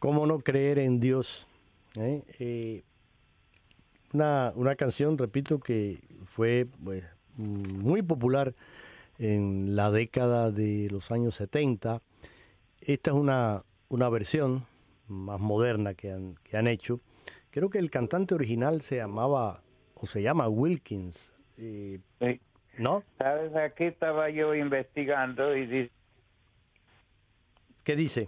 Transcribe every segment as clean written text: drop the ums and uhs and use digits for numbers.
¿Cómo no creer en Dios? Una canción, repito, que fue pues, muy popular en la década de los años 70. Esta es una versión más moderna que han hecho. Creo que el cantante original se llamaba o se llama Wilkins. Sí. ¿No? ¿Sabes? Aquí estaba yo investigando y dice ¿Qué dice?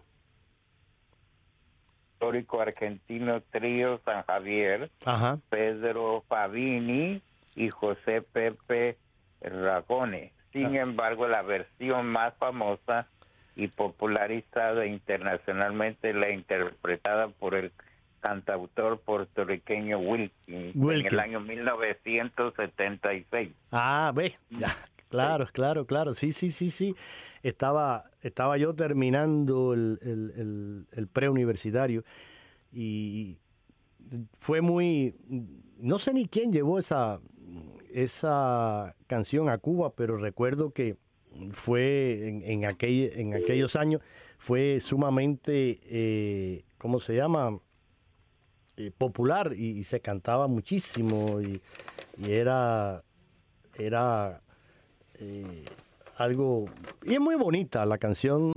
histórico argentino Trío San Javier, Ajá. Pedro Favini y José Pepe Ragone. Sin embargo, la versión más famosa y popularizada internacionalmente la interpretada por el cantautor puertorriqueño Wilkins en el año 1976. Ah, ve, ya, claro, claro. Sí. Estaba yo terminando el preuniversitario y fue muy... No sé ni quién llevó esa canción a Cuba, pero recuerdo que fue en aquellos años, fue sumamente, ¿cómo se llama? Popular y se cantaba muchísimo y era algo, y es muy bonita la canción,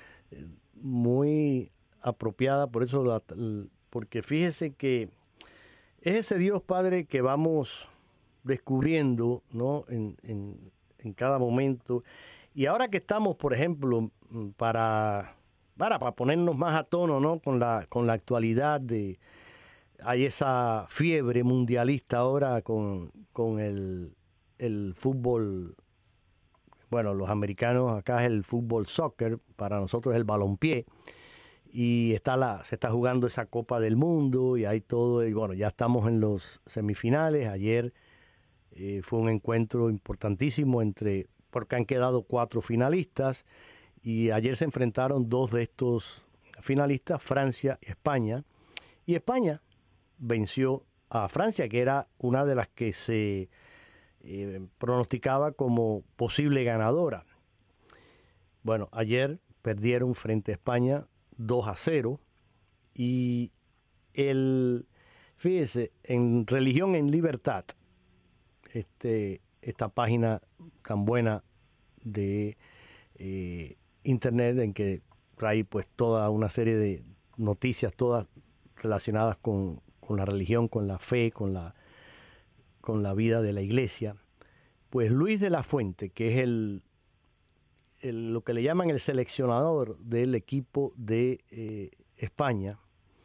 muy apropiada, por eso porque fíjese que es ese Dios Padre que vamos descubriendo, ¿no? en cada momento. Y ahora que estamos, por ejemplo, para ponernos más a tono, ¿no? con la actualidad hay esa fiebre mundialista ahora con el fútbol. Bueno, los americanos acá es el fútbol soccer, para nosotros es el balompié. Y se está jugando esa Copa del Mundo y hay todo. Y bueno, ya estamos en los semifinales. Ayer fue un encuentro importantísimo porque han quedado 4 finalistas. Y ayer se enfrentaron 2 de estos finalistas, Francia y España. Y España venció a Francia, que era una de las que se pronosticaba como posible ganadora. Bueno, ayer perdieron frente a España 2-0 y fíjese, en Religión en Libertad, esta página tan buena de internet en que trae pues toda una serie de noticias, todas relacionadas con la religión, con la fe, con la vida de la iglesia. Pues Luis de la Fuente, que es lo que le llaman el seleccionador del equipo de España,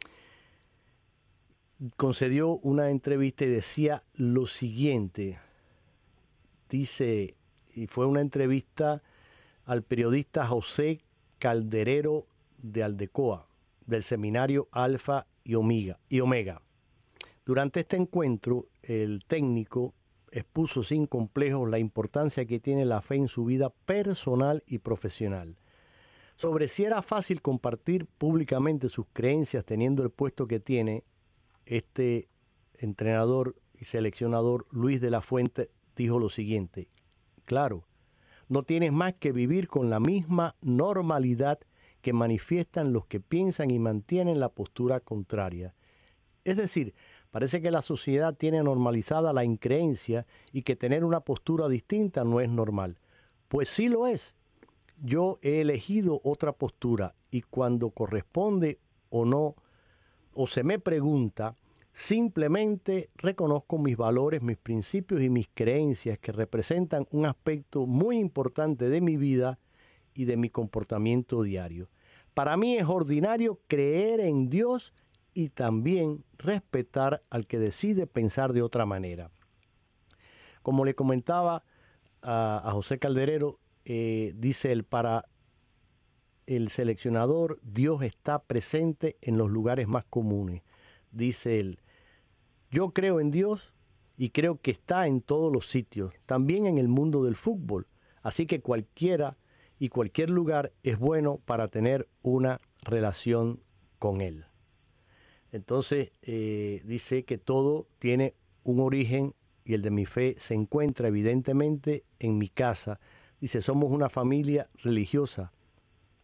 concedió una entrevista y decía lo siguiente. Dice, y fue una entrevista al periodista José Calderero de Aldecoa, del seminario Alfa y Omega. Durante este encuentro, el técnico expuso sin complejos la importancia que tiene la fe en su vida personal y profesional. Sobre si era fácil compartir públicamente sus creencias teniendo el puesto que tiene, este entrenador y seleccionador Luis de la Fuente dijo lo siguiente: claro, no tienes más que vivir con la misma normalidad que manifiestan los que piensan y mantienen la postura contraria. Es decir, parece que la sociedad tiene normalizada la increencia y que tener una postura distinta no es normal. Pues sí lo es. Yo he elegido otra postura y cuando corresponde o no, o se me pregunta, simplemente reconozco mis valores, mis principios y mis creencias que representan un aspecto muy importante de mi vida y de mi comportamiento diario. Para mí es ordinario creer en Dios y también respetar al que decide pensar de otra manera. Como le comentaba a José Calderero, dice él, para el seleccionador, Dios está presente en los lugares más comunes. Dice él, yo creo en Dios y creo que está en todos los sitios, también en el mundo del fútbol. Así que cualquier lugar es bueno para tener una relación con Él. Entonces dice que todo tiene un origen y el de mi fe se encuentra evidentemente en mi casa. Dice, somos una familia religiosa.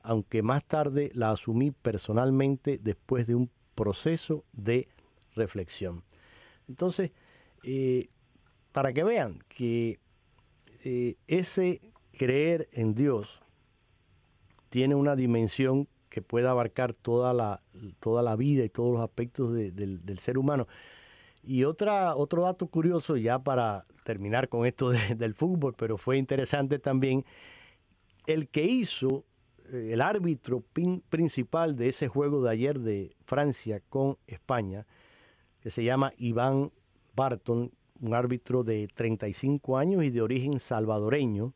aunque más tarde la asumí personalmente después de un proceso de reflexión. Entonces, para que vean que ese creer en Dios tiene una dimensión que puede abarcar toda la vida y todos los aspectos del ser humano. Y otro dato curioso, ya para terminar con esto del fútbol, pero fue interesante también, el que hizo el árbitro principal de ese juego de ayer de Francia con España, que se llama Iván Barton, un árbitro de 35 años y de origen salvadoreño,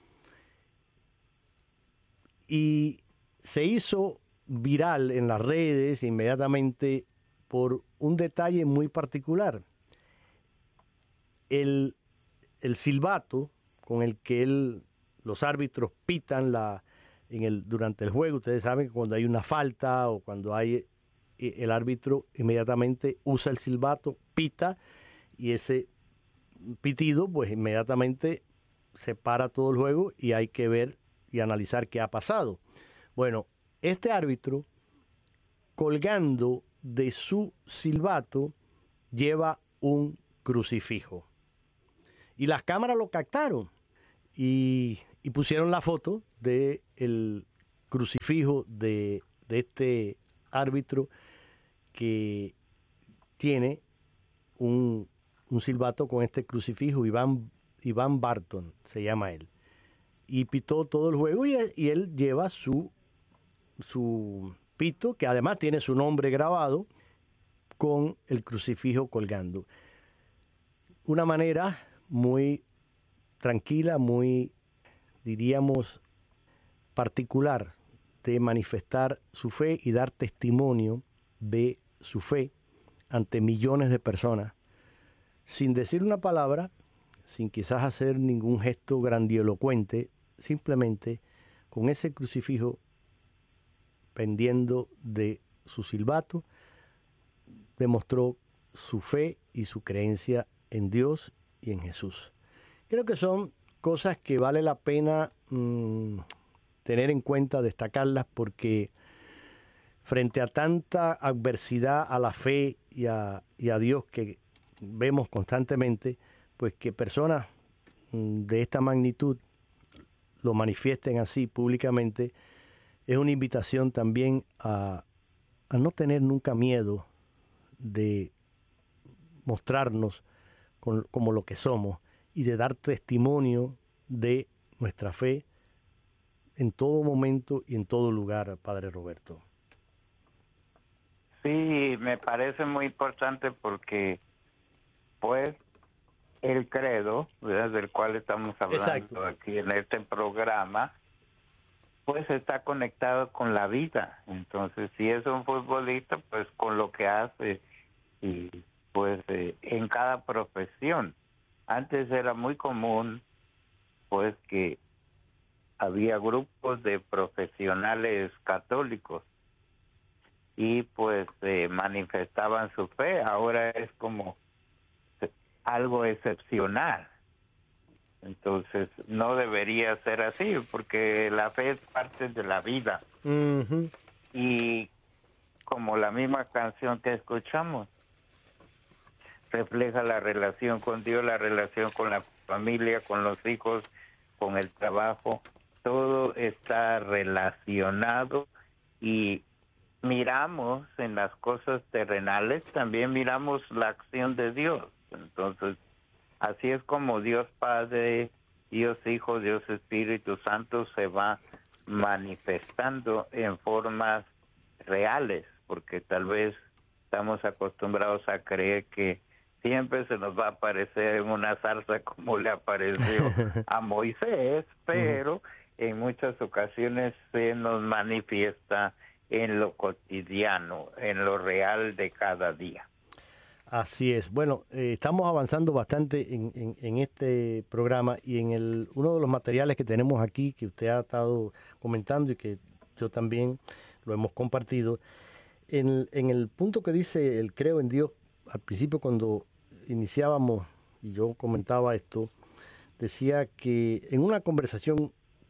y se hizo viral en las redes inmediatamente por un detalle muy particular. El silbato con el que los árbitros pitan durante el juego, ustedes saben que cuando hay una falta o cuando hay, el árbitro inmediatamente usa el silbato, pita, y ese pitido pues inmediatamente separa todo el juego y hay que ver y analizar qué ha pasado. Bueno, este árbitro, colgando de su silbato, lleva un crucifijo. Y las cámaras lo captaron y pusieron la foto del crucifijo de este árbitro que tiene un silbato con este crucifijo. Iván Barton se llama él. Y pitó todo el juego y él lleva su pito, que además tiene su nombre grabado, con el crucifijo colgando. Una manera muy tranquila, muy, diríamos, particular de manifestar su fe y dar testimonio de su fe ante millones de personas, sin decir una palabra, sin quizás hacer ningún gesto grandilocuente, simplemente con ese crucifijo pendiendo de su silbato, demostró su fe y su creencia en Dios y en Jesús. Creo que son cosas que vale la pena tener en cuenta, destacarlas, porque frente a tanta adversidad a la fe y a Dios que vemos constantemente, pues que personas de esta magnitud lo manifiesten así públicamente, es una invitación también a no tener nunca miedo de mostrarnos como lo que somos y de dar testimonio de nuestra fe en todo momento y en todo lugar, Padre Roberto. Sí, me parece muy importante porque, pues, el credo, ¿verdad?, del cual estamos hablando Exacto. Aquí en este programa, pues está conectado con la vida. Entonces, si es un futbolista, pues con lo que hace y pues en cada profesión. Antes era muy común, pues, que había grupos de profesionales católicos y pues manifestaban su fe. Ahora es como algo excepcional. Entonces no debería ser así, porque la fe es parte de la vida. Uh-huh. Y como la misma canción que escuchamos, refleja la relación con Dios, la relación con la familia, con los hijos, con el trabajo. Todo está relacionado y miramos en las cosas terrenales, también miramos la acción de Dios. Entonces, así es como Dios Padre, Dios Hijo, Dios Espíritu Santo se va manifestando en formas reales, porque tal vez estamos acostumbrados a creer que siempre se nos va a aparecer en una zarza como le apareció a Moisés, pero en muchas ocasiones se nos manifiesta en lo cotidiano, en lo real de cada día. Así es. Bueno, estamos avanzando bastante en este programa y en uno de los materiales que tenemos aquí, que usted ha estado comentando y que yo también lo hemos compartido, en el punto que dice el creo en Dios, al principio cuando iniciábamos y yo comentaba esto, decía que en una conversación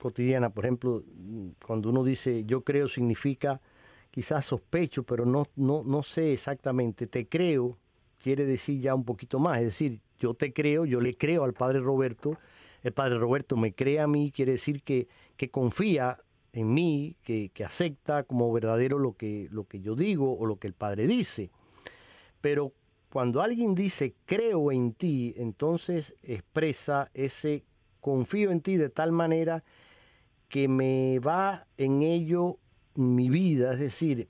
cotidiana. Por ejemplo, cuando uno dice yo creo significa quizás sospecho, pero no sé exactamente. Te creo quiere decir ya un poquito más. Es decir, yo te creo, yo le creo al padre Roberto, el padre Roberto me cree a mí, quiere decir que confía en mí, que acepta como verdadero lo que yo digo o lo que el padre dice. Pero cuando alguien dice creo en ti, entonces expresa ese confío en ti de tal manera que me va en ello mi vida, es decir,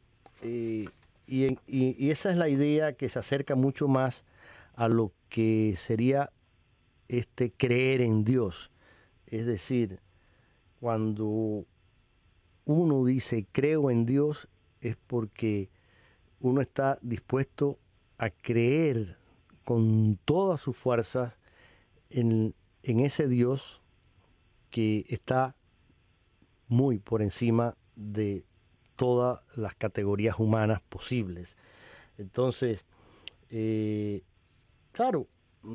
y esa es la idea que se acerca mucho más a lo que sería creer en Dios. Es decir, cuando uno dice creo en Dios es porque uno está dispuesto a creer con todas sus fuerzas en ese Dios que está muy por encima de todas las categorías humanas posibles. Entonces, claro,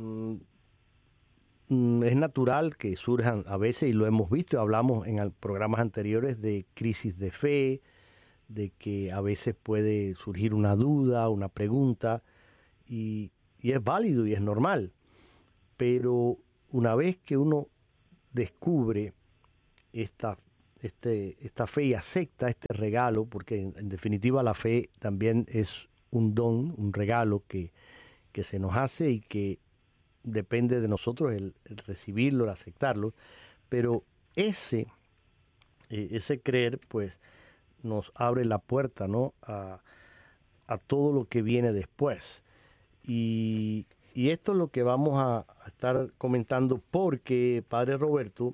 es natural que surjan a veces, y lo hemos visto, hablamos en programas anteriores de crisis de fe, de que a veces puede surgir una duda, una pregunta, y es válido y es normal. Pero una vez que uno descubre esta fe y acepta este regalo, porque en definitiva la fe también es un don, un regalo que se nos hace y que depende de nosotros el recibirlo, el aceptarlo, pero ese creer pues nos abre la puerta, ¿no?, a todo lo que viene después. Y esto es lo que vamos a estar comentando porque, Padre Roberto,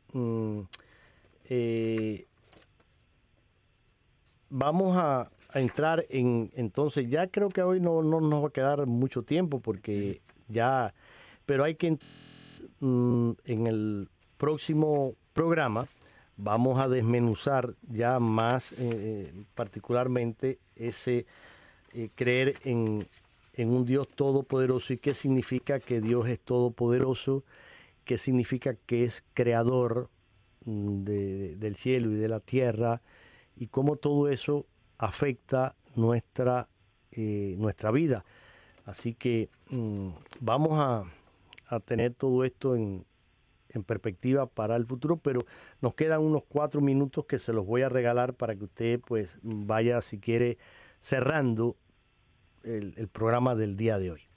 vamos a entrar entonces, ya creo que hoy no nos va a quedar mucho tiempo porque ya, pero hay que, en el próximo programa, vamos a desmenuzar ya más particularmente ese creer en un Dios todopoderoso y qué significa que Dios es todopoderoso, qué significa que es creador del cielo y de la tierra y cómo todo eso afecta nuestra vida. Así que vamos a tener todo esto en perspectiva para el futuro, pero nos quedan unos 4 minutos que se los voy a regalar para que usted pues vaya, si quiere, cerrando el programa del día de hoy.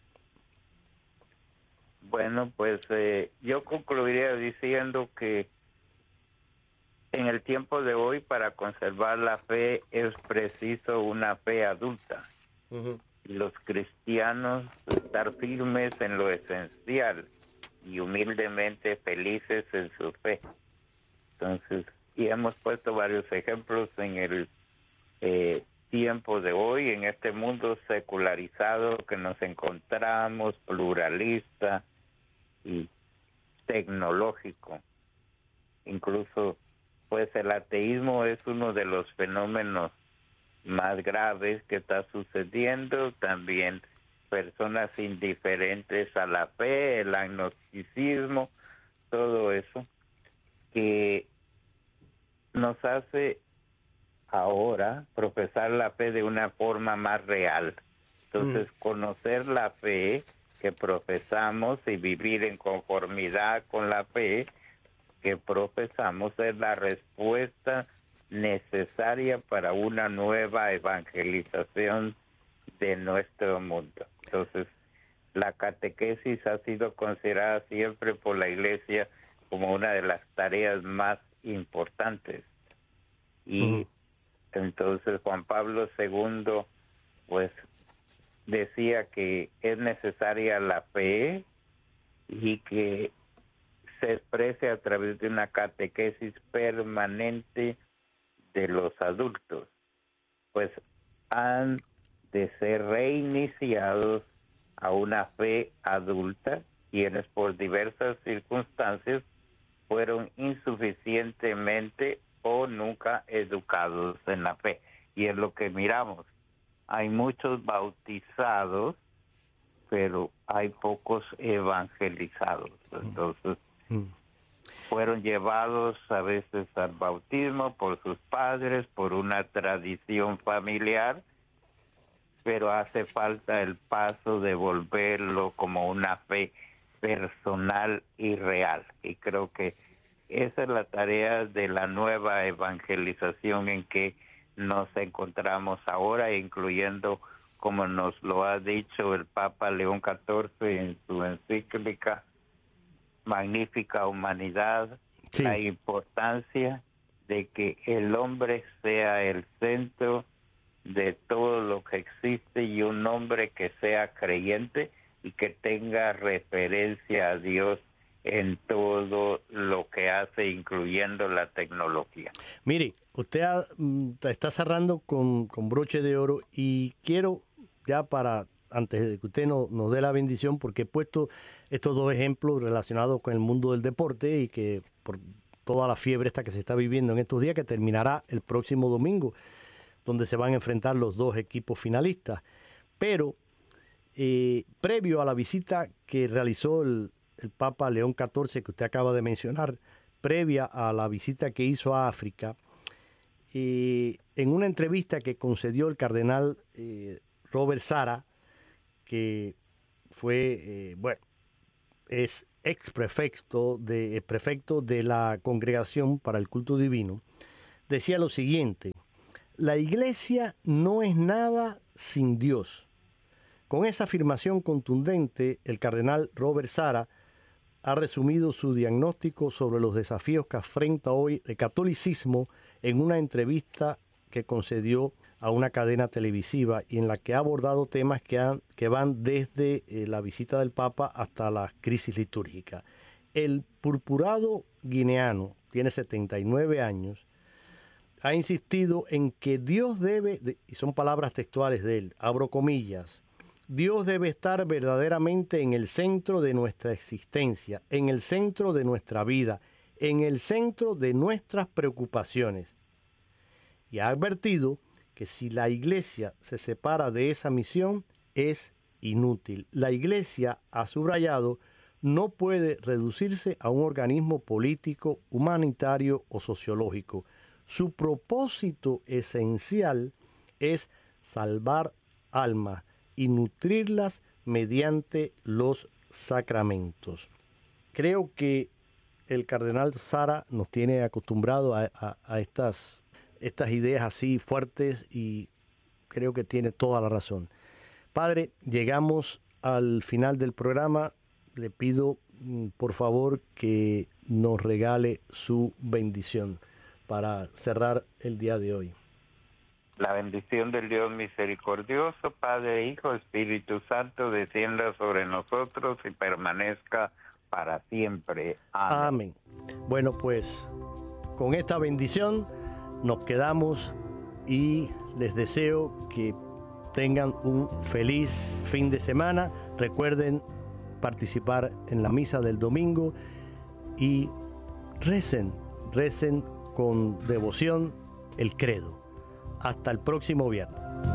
Bueno, pues yo concluiría diciendo que en el tiempo de hoy, para conservar la fe, es preciso una fe adulta. Uh-huh. Y los cristianos estar firmes en lo esencial y humildemente felices en su fe. Entonces, y hemos puesto varios ejemplos en el tiempo de hoy, en este mundo secularizado que nos encontramos, pluralista y tecnológico. Incluso, pues el ateísmo es uno de los fenómenos más graves que está sucediendo. También personas indiferentes a la fe, el agnosticismo, todo eso que nos hace ahora profesar la fe de una forma más real. Entonces, conocer la fe que profesamos y vivir en conformidad con la fe que profesamos es la respuesta necesaria para una nueva evangelización de nuestro mundo. Entonces, la catequesis ha sido considerada siempre por la Iglesia como una de las tareas más importantes. Y entonces Juan Pablo II, pues, decía que es necesaria la fe y que se exprese a través de una catequesis permanente de los adultos, pues han de ser reiniciados a una fe adulta, quienes por diversas circunstancias fueron insuficientemente o nunca educados en la fe. Y es lo que miramos. Hay muchos bautizados, pero hay pocos evangelizados. Entonces, fueron llevados a veces al bautismo por sus padres, por una tradición familiar, pero hace falta el paso de volverlo como una fe personal y real. Y creo que esa es la tarea de la nueva evangelización en que nos encontramos ahora, incluyendo, como nos lo ha dicho el Papa León XIV en su encíclica Magnífica Humanidad, sí, la importancia de que el hombre sea el centro de todo lo que existe y un hombre que sea creyente y que tenga referencia a Dios en todo lo que hace, incluyendo la tecnología. Mire, usted está cerrando con broche de oro y quiero ya antes de que usted nos dé la bendición, porque he puesto estos dos ejemplos relacionados con el mundo del deporte y que por toda la fiebre esta que se está viviendo en estos días, que terminará el próximo domingo, donde se van a enfrentar los dos equipos finalistas. Pero previo a la visita que realizó el Papa León XIV, que usted acaba de mencionar, previa a la visita que hizo a África, en una entrevista que concedió el cardenal Robert Sarah, que fue, es prefecto de la Congregación para el Culto Divino, decía lo siguiente: la Iglesia no es nada sin Dios. Con esa afirmación contundente, el cardenal Robert Sarah ha resumido su diagnóstico sobre los desafíos que afronta hoy el catolicismo en una entrevista que concedió a una cadena televisiva y en la que ha abordado temas que van desde la visita del Papa hasta la crisis litúrgica. El purpurado guineano, tiene 79 años, ha insistido en que Dios debe, y son palabras textuales de él, abro comillas, Dios debe estar verdaderamente en el centro de nuestra existencia, en el centro de nuestra vida, en el centro de nuestras preocupaciones. Y ha advertido que si la Iglesia se separa de esa misión, es inútil. La Iglesia, ha subrayado, no puede reducirse a un organismo político, humanitario o sociológico. Su propósito esencial es salvar almas y nutrirlas mediante los sacramentos. Creo que el cardenal Sarah nos tiene acostumbrado a estas ideas así fuertes y creo que tiene toda la razón. Padre, llegamos al final del programa. Le pido, por favor, que nos regale su bendición para cerrar el día de hoy. La bendición del Dios misericordioso, Padre, Hijo, Espíritu Santo, descienda sobre nosotros y permanezca para siempre. Amén. Amén. Bueno, pues con esta bendición nos quedamos y les deseo que tengan un feliz fin de semana. Recuerden participar en la misa del domingo y recen con devoción el credo. Hasta el próximo viernes.